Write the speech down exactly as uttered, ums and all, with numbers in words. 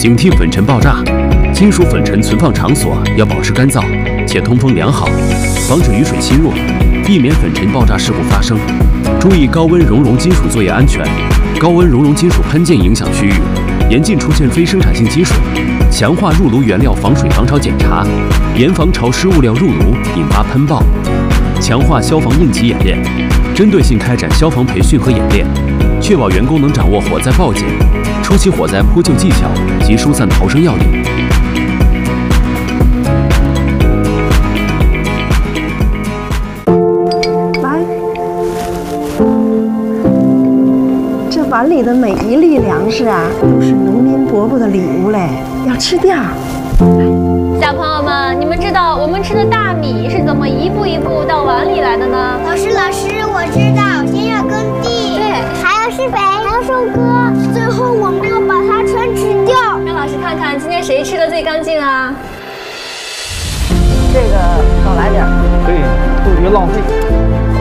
警惕粉尘爆炸。金属粉尘存放场所要保持干燥且通风良好，防止雨水侵入，避免粉尘爆炸事故发生。注意高温熔融金属作业安全。高温熔融金属喷溅影响区域，严禁出现非生产性积水。强化入炉原料防水防潮检查，严防潮湿物料入炉引发喷爆。强化消防应急演练，针对性开展消防培训和演练，确保员工能掌握火灾报警、初期火灾扑救技巧及疏散逃生要领。 来，这碗里的每一粒粮食啊，都是农民伯伯的礼物嘞，要吃掉。 小朋友们，你们知道我们吃的大米是怎么一步一步到碗里来的呢？ 老师，老师，我知道，先要耕地， 对， 还要施肥，还要收割，最后我们要把它全吃掉。 让老师看看今天谁吃的最干净啊？ 这个少来点，对，不许浪费。